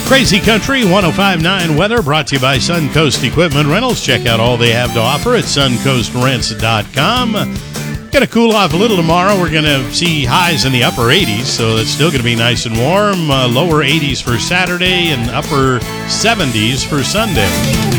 Crazy Country 105.9 weather brought to you by Suncoast Equipment Rentals. Check out all they have to offer at suncoastrents.com. Going to cool off a little tomorrow. We're going to see highs in the upper 80s, so it's still going to be nice and warm. Lower 80s for Saturday and upper 70s for Sunday.